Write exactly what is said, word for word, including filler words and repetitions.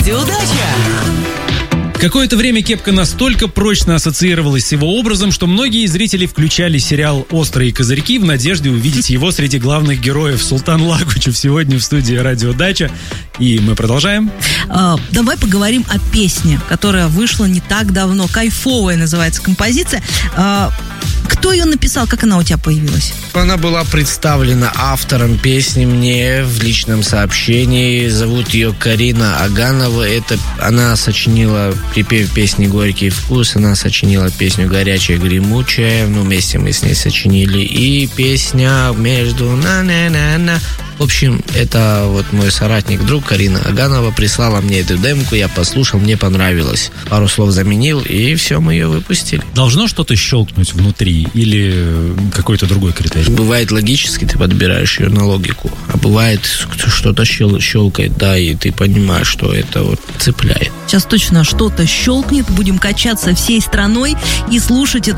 Радиодача. Какое-то время Кепка настолько прочно ассоциировалась с его образом, что многие зрители включали сериал «Острые козырьки» в надежде увидеть его среди главных героев. Султан Лагучев сегодня в студии «Радиодача». И мы продолжаем. А, давай поговорим о песне, которая вышла не так давно. «Кайфовая» называется композиция. А, кто ее написал? Как она у тебя появилась? Она была представлена автором песни мне в личном сообщении. Зовут ее Карина Аганова. Это она сочинила припев песни «Горький вкус». Она сочинила песню «Горячая гремучая». Ну, вместе мы с ней сочинили. И песня «Между на-на-на-на». В общем, это вот мой соратник, друг Карина Аганова прислала мне эту демку, я послушал, мне понравилось. Пару слов заменил, и все, мы ее выпустили. Должно что-то щелкнуть внутри или какой-то другой критерий? Бывает логически, ты подбираешь ее на логику, а бывает что-то щел- щелкает, да, и ты понимаешь, что это вот цепляет. Сейчас точно что-то щелкнет, будем качаться всей страной и слушать эту